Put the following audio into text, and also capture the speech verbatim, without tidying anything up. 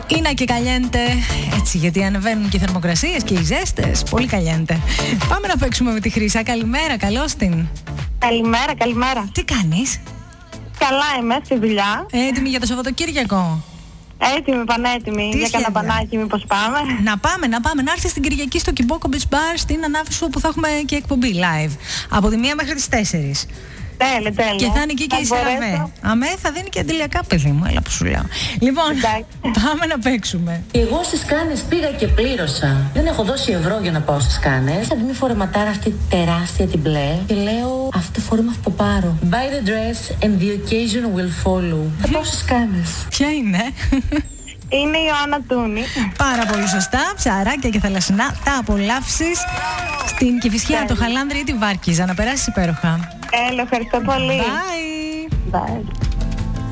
Είναι και καλιέντε. Έτσι, γιατί ανεβαίνουν και οι θερμοκρασίες και οι ζέστες. Πολύ καλιέντε. Πάμε να παίξουμε με τη Χρύσα. Καλημέρα, καλώς την. Καλημέρα, καλημέρα. Τι κάνεις? Καλά είμαι, στη δουλειά. Έτοιμη για το Σαββατοκύριακο? Έτοιμη, πανέτοιμη. Τι για σχέδια? κανένα πανάκι, μήπως πάμε? Να πάμε, να πάμε. Να έρθεις την Κυριακή στο Κιμπόκο Beach Bar στην Ανάφησο που θα έχουμε και εκπομπή live. Από τη μία μέχρι τις τέσσερις. Τέλεια, τέλεια. Και θα είναι εκεί και η Σεραβέ. Αμέ, θα δίνει και αντιλιακά, παιδί μου. Έλα που σου λέω. Λοιπόν, πάμε να παίξουμε. Εγώ στις Κάνες πήγα και πλήρωσα. Δεν έχω δώσει ευρώ για να πάω στις Κάνες. Θα την φορεματάρα αυτή τεράστια την μπλε. Και λέω, αυτό το φόρεμα θα το πάρω. Buy the dress and the occasion will follow. Θα πάω στις Κάνες. Ποια είναι? Είναι η Ιωάννα Τούνη. Πάρα πολύ σωστά. Ψαράκια και θαλασσινά. Τα απολαύσεις στην Κηφισιά, το Χαλάνδρη ή τη Βάρκιζα. Να περάσεις υπέροχα. Έλα, ευχαριστώ πολύ. Bye. Bye.